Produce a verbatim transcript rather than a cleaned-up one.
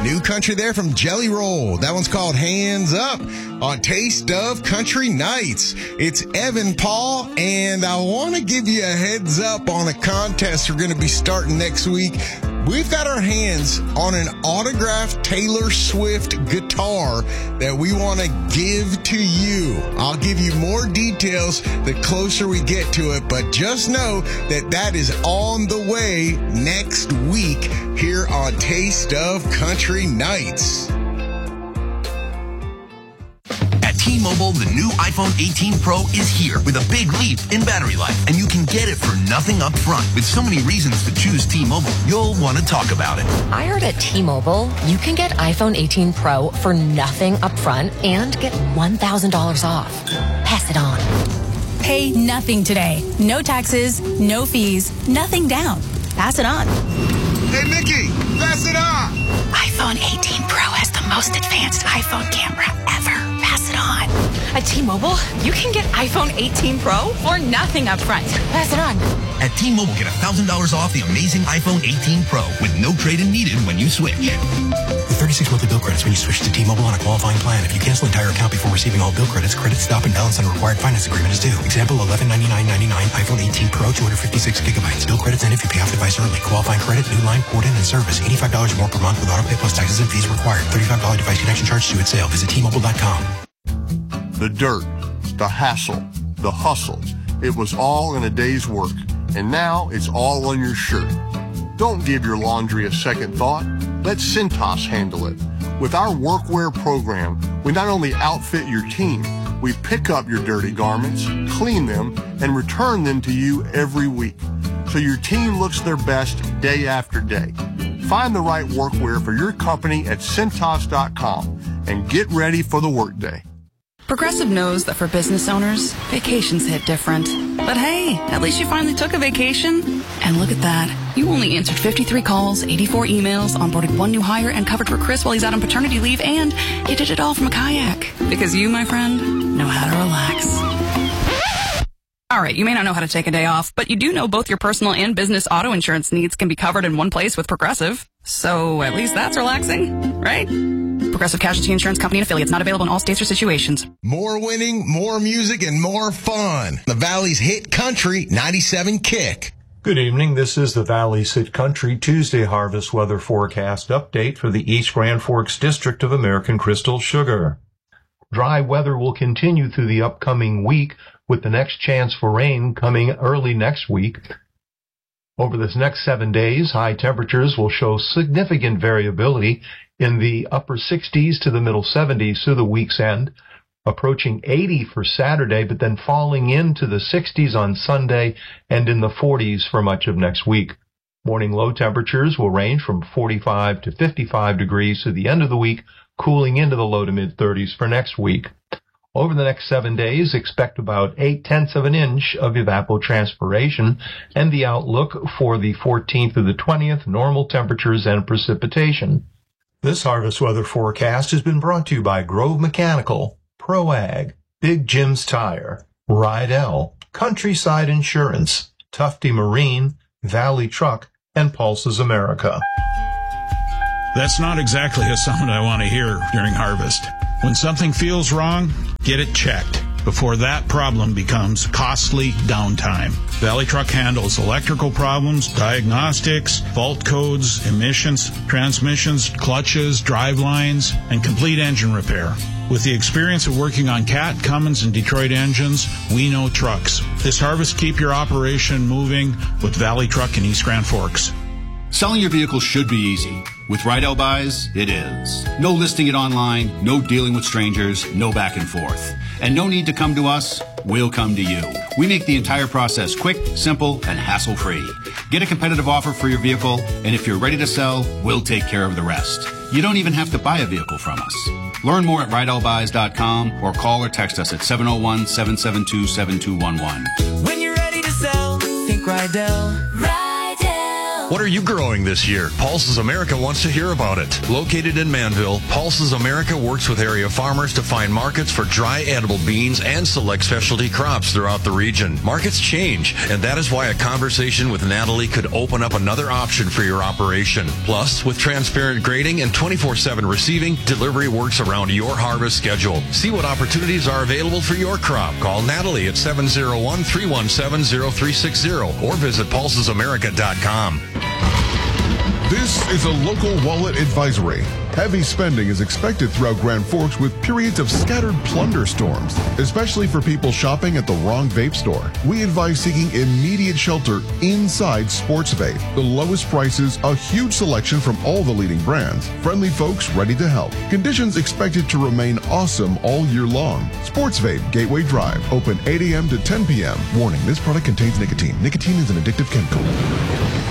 New country there from Jelly Roll. That one's called Hands Up on Taste of Country Nights. It's Evan Paul, and I want to give you a heads up on a contest we're going to be starting next week. We've got our hands on an autographed Taylor Swift guitar that we want to give to you. I'll give you more details the closer we get to it, but just know that that is on the way next week here on Taste of Country Nights. T-Mobile, the new iPhone eighteen Pro is here with a big leap in battery life, and you can get it for nothing up front. With so many reasons to choose T-Mobile, you'll want to talk about it. I heard at T-Mobile, you can get iPhone eighteen Pro for nothing up front and get one thousand dollars off. Pass it on. Pay nothing today. No taxes, no fees, nothing down. Pass it on. Hey, Nikki, pass it on. iPhone eighteen Pro has the most advanced iPhone camera ever. Pass it on. At T-Mobile, you can get iPhone eighteen Pro for nothing up front. Pass it on. At T-Mobile, get one thousand dollars off the amazing iPhone eighteen Pro with no trade-in needed when you switch. With thirty-six monthly bill credits when you switch to T-Mobile on a qualifying plan. If you cancel an entire account before receiving all bill credits, credit stop and balance on a required finance agreement is due. Example, eleven ninety-nine ninety-nine iPhone eighteen Pro, two hundred fifty-six gigabytes. Bill credits end if you pay off device early. Qualifying credit, new line, port in, and service. eighty-five dollars more per month with auto pay plus taxes and fees required. thirty-five dollars device connection charge due at sale. Visit T Mobile dot com. The dirt, the hassle, the hustle. It was all in a day's work, and now it's all on your shirt. Don't give your laundry a second thought. Let Cintas handle it. With our workwear program, we not only outfit your team, we pick up your dirty garments, clean them, and return them to you every week, so your team looks their best day after day. Find the right workwear for your company at Cintas dot com and get ready for the workday. Progressive knows that for business owners, vacations hit different. But hey, at least you finally took a vacation. And look at that. You only answered fifty-three calls, eighty-four emails, onboarded one new hire, and covered for Chris while he's out on paternity leave, and you did it all from a kayak. Because you, my friend, know how to relax. All right, you may not know how to take a day off, but you do know both your personal and business auto insurance needs can be covered in one place with Progressive. So at least that's relaxing, right? Progressive Casualty Insurance Company and affiliates, not available in all states or situations. More winning, more music, and more fun. The Valley's hit country ninety-seven Kick. Good evening. This is the Valley's Hit Country Tuesday harvest weather forecast update for the East Grand Forks District of American Crystal Sugar. Dry weather will continue through the upcoming week, with the next chance for rain coming early next week. Over this next seven days, high temperatures will show significant variability in the upper sixties to the middle seventies through the week's end, approaching eighty for Saturday, but then falling into the sixties on Sunday and in the forties for much of next week. Morning low temperatures will range from forty-five to fifty-five degrees through the end of the week, cooling into the low to mid thirties for next week. Over the next seven days, expect about eight-tenths of an inch of evapotranspiration, and the outlook for the fourteenth through the twentieth, normal temperatures and precipitation. This harvest weather forecast has been brought to you by Grove Mechanical, ProAg, Big Jim's Tire, Rydell, Countryside Insurance, Tufty Marine, Valley Truck, and Pulses America. That's not exactly a sound I want to hear during harvest. When something feels wrong, get it checked before that problem becomes costly downtime. Valley Truck handles electrical problems, diagnostics, fault codes, emissions, transmissions, clutches, drive lines, and complete engine repair. With the experience of working on Cat, Cummins, and Detroit engines, we know trucks. This harvest, keep your operation moving with Valley Truck in East Grand Forks. Selling your vehicle should be easy. With Rydell Buys, it is. No listing it online, no dealing with strangers, no back and forth. And no need to come to us, we'll come to you. We make the entire process quick, simple, and hassle-free. Get a competitive offer for your vehicle, and if you're ready to sell, we'll take care of the rest. You don't even have to buy a vehicle from us. Learn more at Rydell Buys dot com or call or text us at seven oh one, seven seven two, seven two one one. When you're ready to sell, think Rydell. Rydell. What are you growing this year? Pulses America wants to hear about it. Located in Manville, Pulses America works with area farmers to find markets for dry edible beans and select specialty crops throughout the region. Markets change, and that is why a conversation with Natalie could open up another option for your operation. Plus, with transparent grading and twenty-four seven receiving, delivery works around your harvest schedule. See what opportunities are available for your crop. Call Natalie at seven oh one, three one seven, oh three six zero or visit pulses america dot com. This is a local wallet advisory. Heavy spending is expected throughout Grand Forks with periods of scattered plunder storms, especially for people shopping at the wrong vape store. We advise seeking immediate shelter inside Sports Vape. The lowest prices, a huge selection from all the leading brands, friendly folks ready to help. Conditions expected to remain awesome all year long. Sports Vape, Gateway Drive, open eight a.m. to ten p.m. Warning, this product contains nicotine. Nicotine is an addictive chemical.